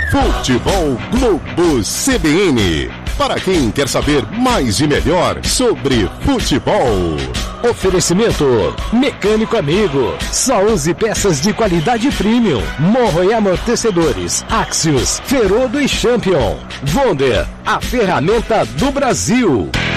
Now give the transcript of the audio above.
Futebol Globo CBN. Para quem quer saber mais e melhor sobre futebol. Oferecimento Mecânico Amigo. Só use peças de qualidade premium. Morro e amortecedores. Axios, Ferodo e Champion. Wonder, a ferramenta do Brasil.